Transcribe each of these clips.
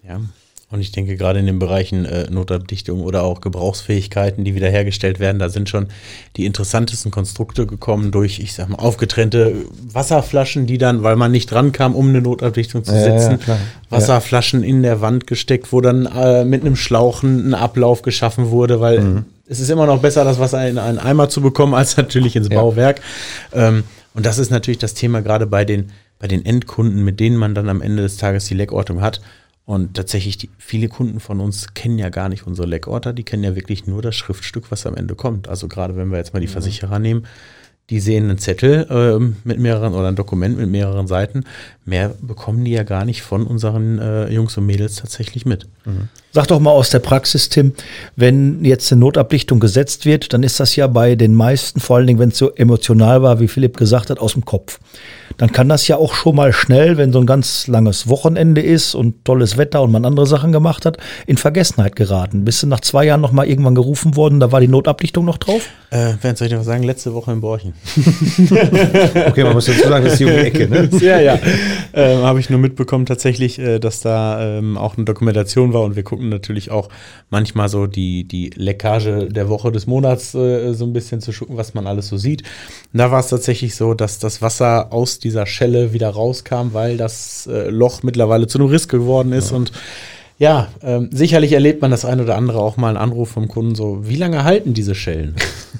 Ja. Und ich denke, gerade in den Bereichen Notabdichtung oder auch Gebrauchsfähigkeiten, die wiederhergestellt werden, da sind schon die interessantesten Konstrukte gekommen durch, ich sag mal, aufgetrennte Wasserflaschen, die dann, weil man nicht rankam, um eine Notabdichtung zu setzen, Wasserflaschen in der Wand gesteckt, wo dann mit einem Schlauch ein Ablauf geschaffen wurde, weil es ist immer noch besser, das Wasser in einen Eimer zu bekommen, als natürlich ins Bauwerk. Und das ist natürlich das Thema gerade bei den Endkunden, mit denen man dann am Ende des Tages die Leckortung hat. Und tatsächlich, viele Kunden von uns kennen ja gar nicht unsere Leckorter, die kennen ja wirklich nur das Schriftstück, was am Ende kommt. Also gerade wenn wir jetzt mal die Versicherer nehmen, die sehen einen Zettel mit mehreren oder ein Dokument mit mehreren Seiten. Mehr bekommen die ja gar nicht von unseren Jungs und Mädels tatsächlich mit. Sag doch mal aus der Praxis, Tim, wenn jetzt eine Notabdichtung gesetzt wird, dann ist das ja bei den meisten, vor allen Dingen, wenn es so emotional war, wie Philipp gesagt hat, aus dem Kopf. Dann kann das ja auch schon mal schnell, wenn so ein ganz langes Wochenende ist und tolles Wetter und man andere Sachen gemacht hat, in Vergessenheit geraten. Bist du nach 2 Jahren noch mal irgendwann gerufen worden, da war die Notabdichtung noch drauf? Bernd, soll ich dir was sagen? Letzte Woche in Borchen. Okay, man muss dazu sagen, das ist die Ecke, ne? Ja. Habe ich nur mitbekommen tatsächlich, dass da auch eine Dokumentation war und wir gucken natürlich auch manchmal so die Leckage der Woche des Monats so ein bisschen zu gucken, was man alles so sieht. Und da war es tatsächlich so, dass das Wasser aus dieser Schelle wieder rauskam, weil das Loch mittlerweile zu einem Riss geworden ist und sicherlich erlebt man das ein oder andere auch mal einen Anruf vom Kunden so, wie lange halten diese Schellen?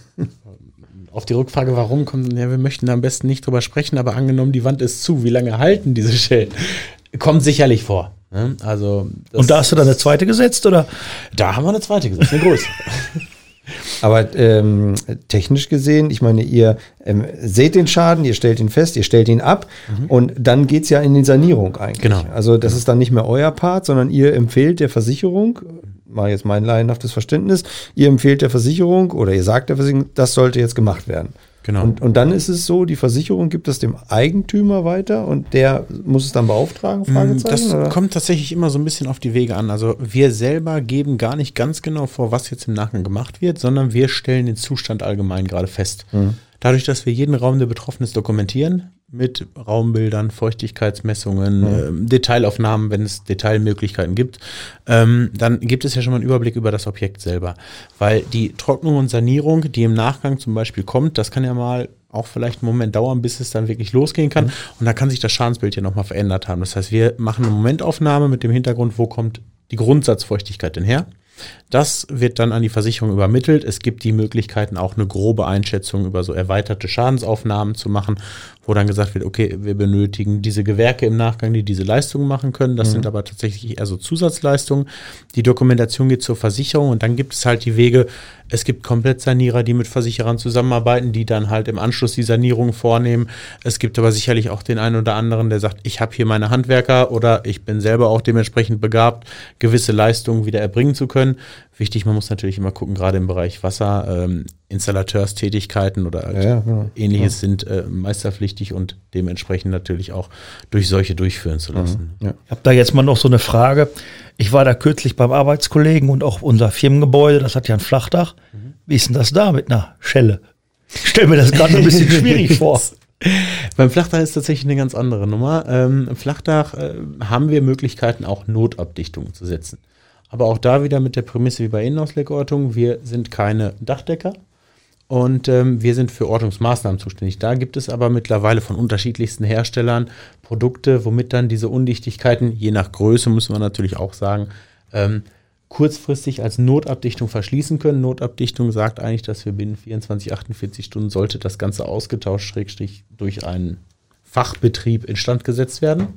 Auf die Rückfrage, warum kommt, wir möchten da am besten nicht drüber sprechen, aber angenommen, die Wand ist zu, wie lange halten diese Schellen? Kommt sicherlich vor. Ne? Also und da hast du dann eine zweite gesetzt, oder? Da haben wir eine zweite gesetzt, eine größere. Aber technisch gesehen, ich meine, ihr seht den Schaden, ihr stellt ihn fest, ihr stellt ihn ab und dann geht's ja in die Sanierung eigentlich. Genau. Also das ist dann nicht mehr euer Part, sondern ihr empfehlt der Versicherung, mal jetzt mein laienhaftes Verständnis, ihr empfehlt der Versicherung oder ihr sagt der Versicherung, das sollte jetzt gemacht werden. Genau. Und dann ist es so, die Versicherung gibt es dem Eigentümer weiter und der muss es dann beauftragen? Das kommt tatsächlich immer so ein bisschen auf die Wege an. Also wir selber geben gar nicht ganz genau vor, was jetzt im Nachgang gemacht wird, sondern wir stellen den Zustand allgemein gerade fest. Dadurch, dass wir jeden Raum, der betroffen ist, dokumentieren, mit Raumbildern, Feuchtigkeitsmessungen, Detailaufnahmen, wenn es Detailmöglichkeiten gibt, dann gibt es ja schon mal einen Überblick über das Objekt selber. Weil die Trocknung und Sanierung, die im Nachgang zum Beispiel kommt, das kann ja mal auch vielleicht einen Moment dauern, bis es dann wirklich losgehen kann. Und da kann sich das Schadensbild ja nochmal verändert haben. Das heißt, wir machen eine Momentaufnahme mit dem Hintergrund, wo kommt die Grundsatzfeuchtigkeit denn her? Das wird dann an die Versicherung übermittelt. Es gibt die Möglichkeiten, auch eine grobe Einschätzung über so erweiterte Schadensaufnahmen zu machen, wo dann gesagt wird, okay, wir benötigen diese Gewerke im Nachgang, die diese Leistungen machen können. Das sind aber tatsächlich eher so Zusatzleistungen. Die Dokumentation geht zur Versicherung und dann gibt es halt die Wege. Es gibt Komplettsanierer, die mit Versicherern zusammenarbeiten, die dann halt im Anschluss die Sanierung vornehmen. Es gibt aber sicherlich auch den einen oder anderen, der sagt, ich habe hier meine Handwerker oder ich bin selber auch dementsprechend begabt, gewisse Leistungen wieder erbringen zu können. Wichtig, man muss natürlich immer gucken, gerade im Bereich Wasser, Installateurs-Tätigkeiten oder Ähnliches sind meisterpflichtig und dementsprechend natürlich auch durch solche durchführen zu lassen. Ich habe da jetzt mal noch so eine Frage. Ich war da kürzlich beim Arbeitskollegen und auch unser Firmengebäude, das hat ja ein Flachdach. Wie ist denn das da mit einer Schelle? Ich stelle mir das gerade ein bisschen schwierig vor. Beim Flachdach ist tatsächlich eine ganz andere Nummer. Im Flachdach haben wir Möglichkeiten, auch Notabdichtungen zu setzen. Aber auch da wieder mit der Prämisse wie bei Innenausleckortung, wir sind keine Dachdecker und wir sind für Ortungsmaßnahmen zuständig. Da gibt es aber mittlerweile von unterschiedlichsten Herstellern Produkte, womit dann diese Undichtigkeiten, je nach Größe müssen wir natürlich auch sagen, kurzfristig als Notabdichtung verschließen können. Notabdichtung sagt eigentlich, dass wir binnen 24, 48 Stunden sollte das Ganze ausgetauscht, durch einen Fachbetrieb instand gesetzt werden.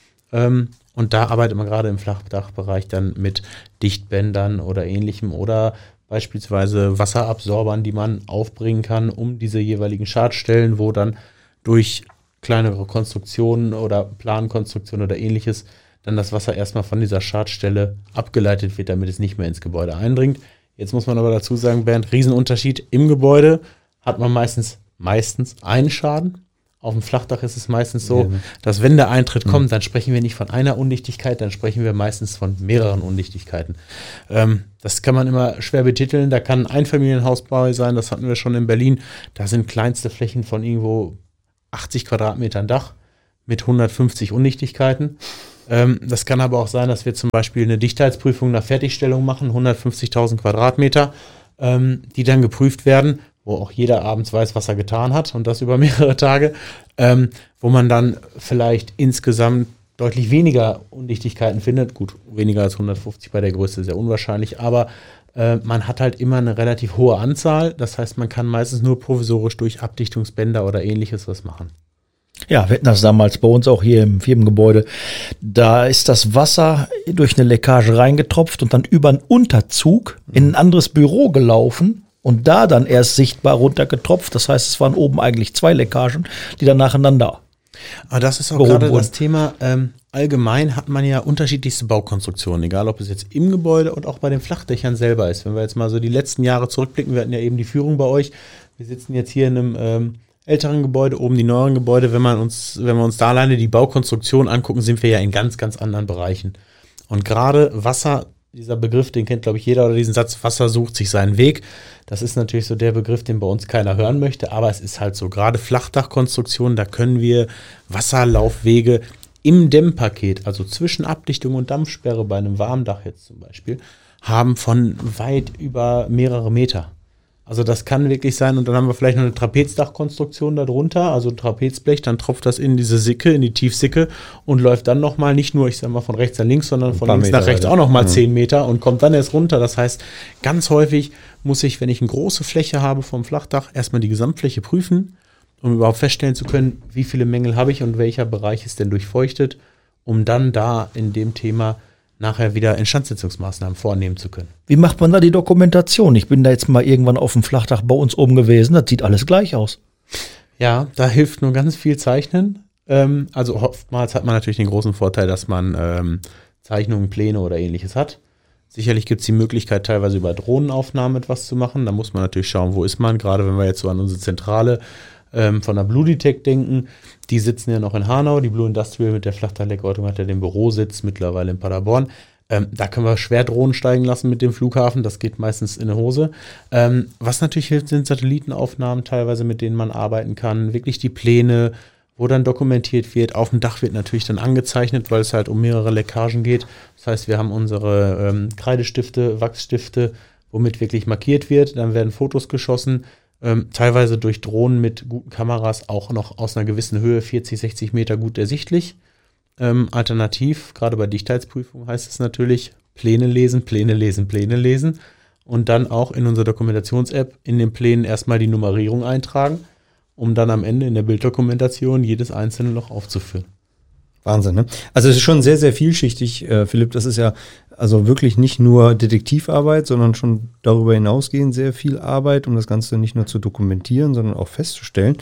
Und da arbeitet man gerade im Flachdachbereich dann mit Dichtbändern oder ähnlichem oder beispielsweise Wasserabsorbern, die man aufbringen kann, um diese jeweiligen Schadstellen, wo dann durch kleinere Konstruktionen oder Plankonstruktionen oder ähnliches dann das Wasser erstmal von dieser Schadstelle abgeleitet wird, damit es nicht mehr ins Gebäude eindringt. Jetzt muss man aber dazu sagen, Bernd, Riesenunterschied. Im Gebäude hat man meistens einen Schaden. Auf dem Flachdach ist es meistens so, dass wenn der Eintritt kommt, dann sprechen wir nicht von einer Undichtigkeit, dann sprechen wir meistens von mehreren Undichtigkeiten. Das kann man immer schwer betiteln. Da kann ein Einfamilienhausbau sein, das hatten wir schon in Berlin. Da sind kleinste Flächen von irgendwo 80 Quadratmetern Dach mit 150 Undichtigkeiten. Das kann aber auch sein, dass wir zum Beispiel eine Dichtheitsprüfung nach Fertigstellung machen, 150.000 Quadratmeter, die dann geprüft werden, wo auch jeder abends weiß, was er getan hat und das über mehrere Tage, wo man dann vielleicht insgesamt deutlich weniger Undichtigkeiten findet. Gut, weniger als 150 bei der Größe, sehr unwahrscheinlich, aber man hat halt immer eine relativ hohe Anzahl. Das heißt, man kann meistens nur provisorisch durch Abdichtungsbänder oder ähnliches was machen. Ja, wir hatten das damals bei uns auch hier im Firmengebäude. Da ist das Wasser durch eine Leckage reingetropft und dann über einen Unterzug in ein anderes Büro gelaufen und da dann erst sichtbar runtergetropft. Das heißt, es waren oben eigentlich 2 Leckagen, die dann nacheinander. Aber das ist auch gerade das Thema. Allgemein hat man ja unterschiedlichste Baukonstruktionen, egal ob es jetzt im Gebäude und auch bei den Flachdächern selber ist. Wenn wir jetzt mal so die letzten Jahre zurückblicken, wir hatten ja eben die Führung bei euch. Wir sitzen jetzt hier in einem älteren Gebäude, oben die neueren Gebäude. Wenn wir uns da alleine die Baukonstruktion angucken, sind wir ja in ganz, ganz anderen Bereichen. Und gerade Wasser, dieser Begriff, den kennt, glaube ich, jeder, oder diesen Satz, Wasser sucht sich seinen Weg. Das ist natürlich so der Begriff, den bei uns keiner hören möchte, aber es ist halt so. Gerade Flachdachkonstruktionen, da können wir Wasserlaufwege im Dämmpaket, also zwischen Abdichtung und Dampfsperre bei einem Warmdach jetzt zum Beispiel, haben von weit über mehrere Meter. Also das kann wirklich sein, und dann haben wir vielleicht noch eine Trapezdachkonstruktion darunter, also ein Trapezblech, dann tropft das in diese Sicke, in die Tiefsicke und läuft dann nochmal, nicht nur, ich sag mal, von rechts nach links, sondern von links nach rechts auch nochmal 10 Meter und kommt dann erst runter. Das heißt, ganz häufig muss ich, wenn ich eine große Fläche habe vom Flachdach, erstmal die Gesamtfläche prüfen, um überhaupt feststellen zu können, wie viele Mängel habe ich und welcher Bereich ist denn durchfeuchtet, um dann da in dem Thema nachher wieder Instandsetzungsmaßnahmen vornehmen zu können. Wie macht man da die Dokumentation? Ich bin da jetzt mal irgendwann auf dem Flachdach bei uns oben gewesen, das sieht alles gleich aus. Ja, da hilft nur ganz viel Zeichnen. Also oftmals hat man natürlich den großen Vorteil, dass man Zeichnungen, Pläne oder ähnliches hat. Sicherlich gibt es die Möglichkeit, teilweise über Drohnenaufnahmen etwas zu machen. Da muss man natürlich schauen, wo ist man, gerade wenn wir jetzt so an unsere Zentrale von der Blue Detect denken. Die sitzen ja noch in Hanau. Die Blue Industrial mit der Flachdachleckortung hat ja den Bürositz mittlerweile in Paderborn. Da können wir schwer Drohnen steigen lassen mit dem Flughafen. Das geht meistens in die Hose. Was natürlich hilft, sind Satellitenaufnahmen teilweise, mit denen man arbeiten kann. Wirklich die Pläne, wo dann dokumentiert wird. Auf dem Dach wird natürlich dann angezeichnet, weil es halt um mehrere Leckagen geht. Das heißt, wir haben unsere Kreidestifte, Wachsstifte, womit wirklich markiert wird. Dann werden Fotos geschossen. Teilweise durch Drohnen mit guten Kameras auch noch aus einer gewissen Höhe, 40, 60 Meter gut ersichtlich. Alternativ, gerade bei Dichtheitsprüfung heißt es natürlich, Pläne lesen, Pläne lesen, Pläne lesen und dann auch in unserer Dokumentations-App in den Plänen erstmal die Nummerierung eintragen, um dann am Ende in der Bilddokumentation jedes einzelne noch aufzuführen. Wahnsinn, ne? Also es ist schon sehr, sehr vielschichtig, Philipp. Das ist ja also wirklich nicht nur Detektivarbeit, sondern schon darüber hinausgehend sehr viel Arbeit, um das Ganze nicht nur zu dokumentieren, sondern auch festzustellen.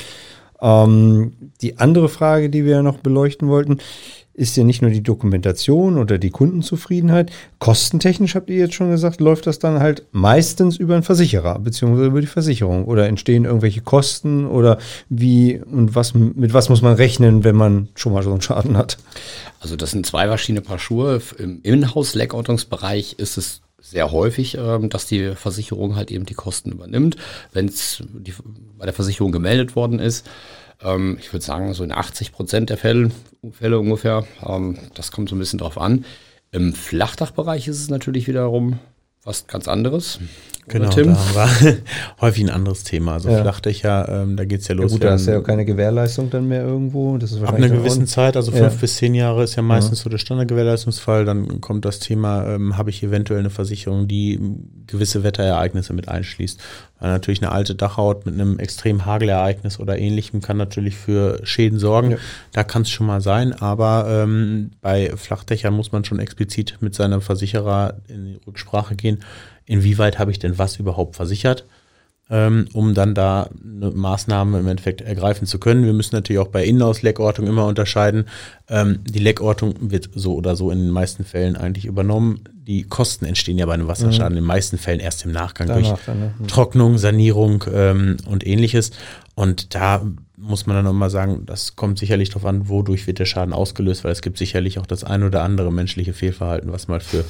Die andere Frage, die wir ja noch beleuchten wollten, ist ja nicht nur die Dokumentation oder die Kundenzufriedenheit. Kostentechnisch, habt ihr jetzt schon gesagt, läuft das dann halt meistens über einen Versicherer, beziehungsweise über die Versicherung. Oder entstehen irgendwelche Kosten oder wie und mit was muss man rechnen, wenn man schon mal so einen Schaden hat? Also das sind 2 verschiedene Paar Schuhe. Im Inhouse-Leckortungsbereich ist es sehr häufig, dass die Versicherung halt eben die Kosten übernimmt, wenn es bei der Versicherung gemeldet worden ist. Ich würde sagen, so in 80% der Fälle ungefähr. Das kommt so ein bisschen drauf an. Im Flachdachbereich ist es natürlich wiederum was ganz anderes. Genau, Tim? Da war häufig ein anderes Thema. Also Flachdächer, da geht es ja los. Ja gut, da ist ja keine Gewährleistung dann mehr irgendwo. Das ist ab einer gewissen Zeit, also 5 bis 10 Jahre ist ja meistens so der Standardgewährleistungsfall. Dann kommt das Thema, habe ich eventuell eine Versicherung, die gewisse Wetterereignisse mit einschließt. Weil natürlich eine alte Dachhaut mit einem extremen Hagelereignis oder ähnlichem kann natürlich für Schäden sorgen. Ja. Da kann es schon mal sein, aber bei Flachdächern muss man schon explizit mit seinem Versicherer in die Rücksprache gehen, inwieweit habe ich denn was überhaupt versichert, um dann da eine Maßnahme im Endeffekt ergreifen zu können. Wir müssen natürlich auch bei Inhouse-Leckortung immer unterscheiden. Die Leckortung wird so oder so in den meisten Fällen eigentlich übernommen. Die Kosten entstehen ja bei einem Wasserschaden in den meisten Fällen erst im Nachgang durch Trocknung, Sanierung und ähnliches. Und da muss man dann nochmal sagen, das kommt sicherlich darauf an, wodurch wird der Schaden ausgelöst, weil es gibt sicherlich auch das ein oder andere menschliche Fehlverhalten, was mal für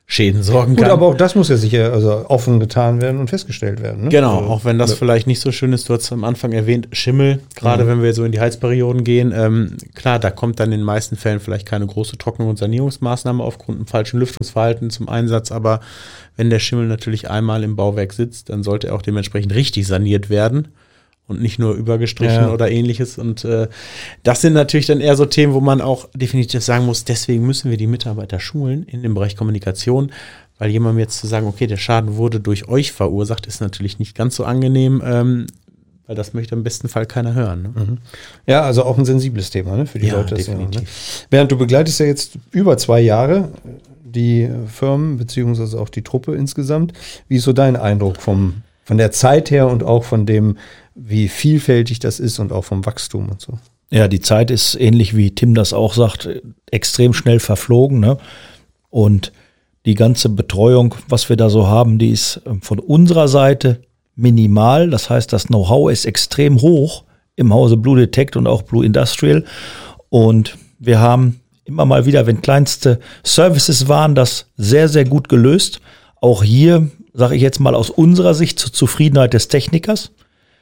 Schäden sorgen Gut, kann. aber auch das muss ja sicher offen getan werden und festgestellt werden. Ne? Genau, auch wenn das vielleicht nicht so schön ist. Du hast am Anfang erwähnt, Schimmel, gerade wenn wir so in die Heizperioden gehen. Klar, da kommt dann in den meisten Fällen vielleicht keine große Trocknung- und Sanierungsmaßnahme aufgrund einem falschen Lüftungsverhalten zum Einsatz. Aber wenn der Schimmel natürlich einmal im Bauwerk sitzt, dann sollte er auch dementsprechend richtig saniert werden und nicht nur übergestrichen oder ähnliches. Und das sind natürlich dann eher so Themen, wo man auch definitiv sagen muss, deswegen müssen wir die Mitarbeiter schulen in dem Bereich Kommunikation, weil jemandem jetzt zu sagen, okay, der Schaden wurde durch euch verursacht, ist natürlich nicht ganz so angenehm, weil das möchte im besten Fall keiner hören. Ne? Ja, also auch ein sensibles Thema, ne, für die Ja, Leute. definitiv. Ne? Bernd, du begleitest ja jetzt über 2 Jahre die Firmen, beziehungsweise auch die Truppe insgesamt. Wie ist so dein Eindruck von der Zeit her und auch von dem, wie vielfältig das ist und auch vom Wachstum und so? Ja, die Zeit ist ähnlich wie Tim das auch sagt, extrem schnell verflogen. Ne? Und die ganze Betreuung, was wir da so haben, die ist von unserer Seite minimal. Das heißt, das Know-how ist extrem hoch im Hause Blue Detect und auch Blue Industrial. Und wir haben immer mal wieder, wenn kleinste Services waren, das sehr, sehr gut gelöst. Auch hier, sage ich jetzt mal aus unserer Sicht, zur Zufriedenheit des Technikers.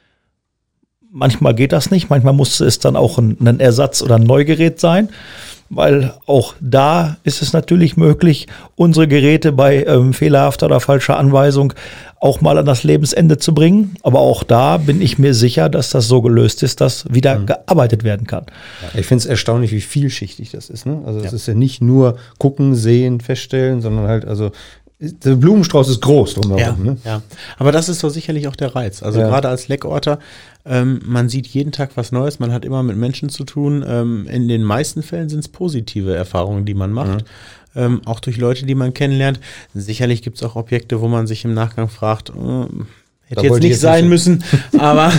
Manchmal geht das nicht, manchmal muss es dann auch ein Ersatz oder ein Neugerät sein, weil auch da ist es natürlich möglich, unsere Geräte bei fehlerhafter oder falscher Anweisung auch mal an das Lebensende zu bringen. Aber auch da bin ich mir sicher, dass das so gelöst ist, dass wieder gearbeitet werden kann. Ja, ich finde es erstaunlich, wie vielschichtig das ist. Ne? Also es ist ja nicht nur gucken, sehen, feststellen, sondern halt der Blumenstrauß ist groß drumherum. Ne? Ja, aber das ist doch sicherlich auch der Reiz. Also gerade als Leckorter, man sieht jeden Tag was Neues, man hat immer mit Menschen zu tun. In den meisten Fällen sind es positive Erfahrungen, die man macht. Auch durch Leute, die man kennenlernt. Sicherlich gibt es auch Objekte, wo man sich im Nachgang fragt, hätte jetzt nicht sein müssen, aber,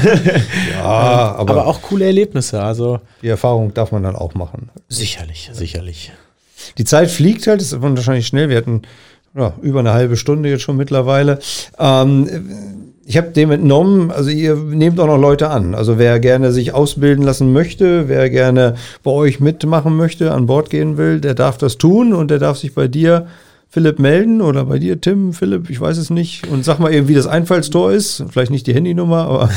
aber auch coole Erlebnisse. Also die Erfahrung darf man dann auch machen. Sicherlich. Die Zeit fliegt halt, das ist wahrscheinlich schnell. Wir hatten über eine halbe Stunde jetzt schon mittlerweile. Ich habe dem entnommen, also ihr nehmt auch noch Leute an. Also wer gerne sich ausbilden lassen möchte, wer gerne bei euch mitmachen möchte, an Bord gehen will, der darf das tun und der darf sich bei dir, Philipp, melden oder bei dir, Tim, Philipp, ich weiß es nicht. Und sag mal eben, wie das Einfallstor ist. Vielleicht nicht die Handynummer, aber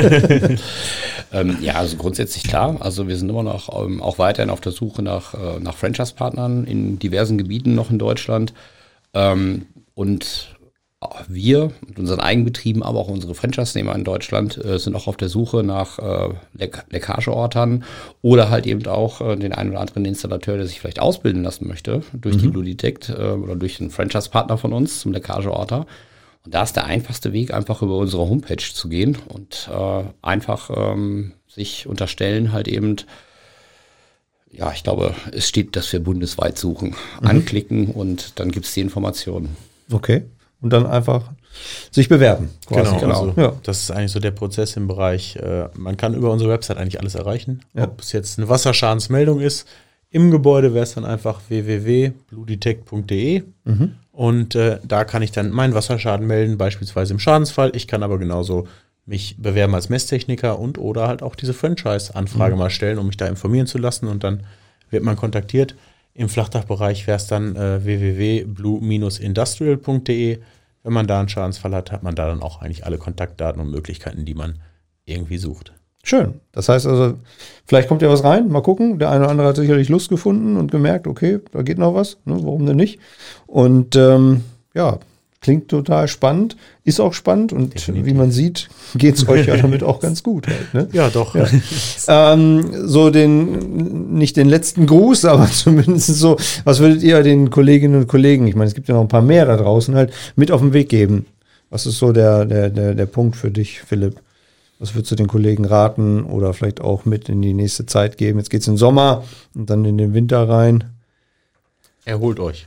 ja, also grundsätzlich klar. Also wir sind immer noch auch weiterhin auf der Suche nach Franchise-Partnern in diversen Gebieten noch in Deutschland. Und wir mit unseren Eigenbetrieben, aber auch unsere Franchise-Nehmer in Deutschland sind auch auf der Suche nach Leckageortern oder halt eben auch den einen oder anderen Installateur, der sich vielleicht ausbilden lassen möchte durch die Blue Detect oder durch einen Franchise-Partner von uns zum Leckageorter. Und da ist der einfachste Weg, einfach über unsere Homepage zu gehen und einfach sich unterstellen halt eben. Ja, ich glaube, es steht, dass wir bundesweit suchen. Anklicken und dann gibt es die Informationen. okay. Und dann einfach sich bewerben. Quasi. Genau. Ja. Das ist eigentlich so der Prozess im Bereich, man kann über unsere Website eigentlich alles erreichen. Ja. Ob es jetzt eine Wasserschadensmeldung ist, im Gebäude wäre es dann einfach www.bluedetect.de und da kann ich dann meinen Wasserschaden melden, beispielsweise im Schadensfall. Ich kann aber genauso mich bewerben als Messtechniker und oder halt auch diese Franchise-Anfrage mal stellen, um mich da informieren zu lassen und dann wird man kontaktiert. Im Flachdachbereich wäre es dann www.blue-industrial.de. Wenn man da einen Schadensfall hat, hat man da dann auch eigentlich alle Kontaktdaten und Möglichkeiten, die man irgendwie sucht. Schön. Das heißt also, vielleicht kommt ja was rein, mal gucken. Der eine oder andere hat sicherlich Lust gefunden und gemerkt, okay, da geht noch was, ne, warum denn nicht? Und klingt total spannend, ist auch spannend und wie man sieht, geht es euch ja damit auch ganz gut halt, ne? Ja, doch. Ja. So nicht den letzten Gruß, aber zumindest so, was würdet ihr den Kolleginnen und Kollegen, ich meine, es gibt ja noch ein paar mehr da draußen halt, mit auf den Weg geben? Was ist so der Punkt für dich, Philipp? Was würdest du den Kollegen raten oder vielleicht auch mit in die nächste Zeit geben? Jetzt geht's in den Sommer und dann in den Winter rein. Erholt euch.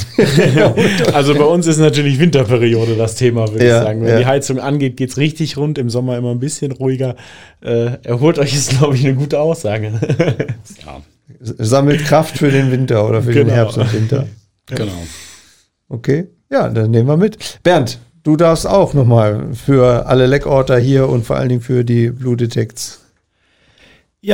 Also bei uns ist natürlich Winterperiode das Thema, würde ich sagen. Wenn die Heizung angeht, geht es richtig rund, im Sommer immer ein bisschen ruhiger. Erholt euch ist, glaube ich, eine gute Aussage. Ja. Sammelt Kraft für den Winter oder für den Herbst und Winter. Genau. Okay, ja, dann nehmen wir mit. Bernd, du darfst auch nochmal für alle Leckorter hier und vor allen Dingen für die Blue Detects. Ja,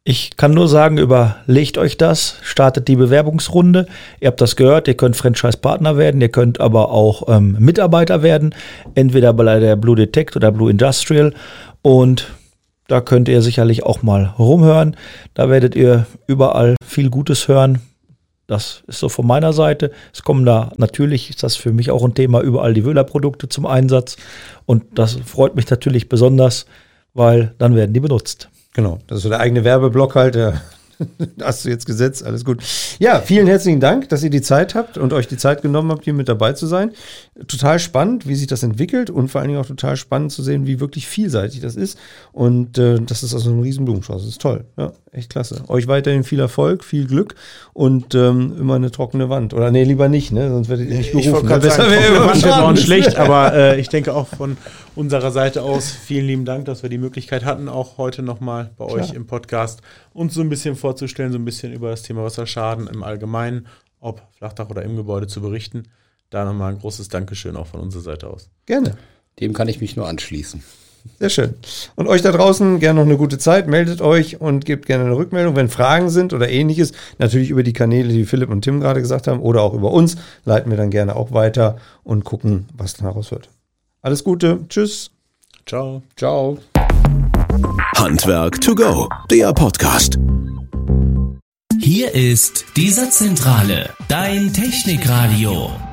Ich kann nur sagen, überlegt euch das, startet die Bewerbungsrunde. Ihr habt das gehört, ihr könnt Franchise-Partner werden, ihr könnt aber auch Mitarbeiter werden, entweder bei der Blue Detect oder Blue Industrial. Und da könnt ihr sicherlich auch mal rumhören. Da werdet ihr überall viel Gutes hören. Das ist so von meiner Seite. Es kommen da natürlich, ist das für mich auch ein Thema, überall die Wöhler-Produkte zum Einsatz. Und das freut mich natürlich besonders, weil dann werden die benutzt. Genau, das ist so der eigene Werbeblock halt, hast du jetzt gesetzt, alles gut. Ja, vielen herzlichen Dank, dass ihr die Zeit habt und euch die Zeit genommen habt, hier mit dabei zu sein. Total spannend, wie sich das entwickelt und vor allen Dingen auch total spannend zu sehen, wie wirklich vielseitig das ist. Und das ist also ein riesen Blumenstrauß, das ist toll, ja, echt klasse. Euch weiterhin viel Erfolg, viel Glück und immer eine trockene Wand. Oder nee, lieber nicht, ne? Sonst werdet ihr nicht berufen. Ich wollte gerade sagen, trockene Wand wäre auch schlecht, aber ich denke auch von unserer Seite aus vielen lieben Dank, dass wir die Möglichkeit hatten, auch heute nochmal bei euch im Podcast uns so ein bisschen vorzustellen, so ein bisschen über das Thema Wasserschaden im Allgemeinen, ob Flachdach oder im Gebäude zu berichten. Da nochmal ein großes Dankeschön auch von unserer Seite aus. Gerne. Dem kann ich mich nur anschließen. Sehr schön. Und euch da draußen gerne noch eine gute Zeit. Meldet euch und gebt gerne eine Rückmeldung, wenn Fragen sind oder ähnliches. Natürlich über die Kanäle, die Philipp und Tim gerade gesagt haben, oder auch über uns. Leiten wir dann gerne auch weiter und gucken, was daraus wird. Alles Gute. Tschüss. Ciao. Ciao. Handwerk to go, der Podcast. Hier ist die Satzzentrale, dein Technikradio.